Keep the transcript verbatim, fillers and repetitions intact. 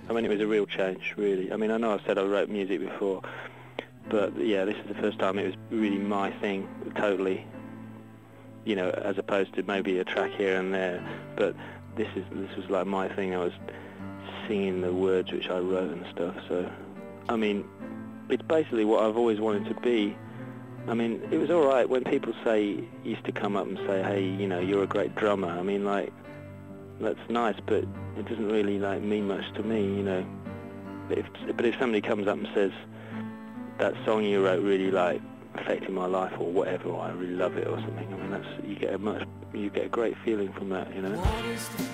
I mean, it was a real change, really. I mean, I know I've said I wrote music before, but yeah, this is the first time it was really my thing, totally. You know, as opposed to maybe a track here and there. But this is this was like my thing. I was singing the words which I wrote and stuff. So, I mean, it's basically what I've always wanted to be. I mean, it was all right when people say used to come up and say, "Hey, you know, you're a great drummer." I mean, like, that's nice, but it doesn't really like mean much to me, you know. But if but if somebody comes up and says that song you wrote really like affected my life or whatever, or I really love it or something, I mean, that's you get a much you get a great feeling from that, you know.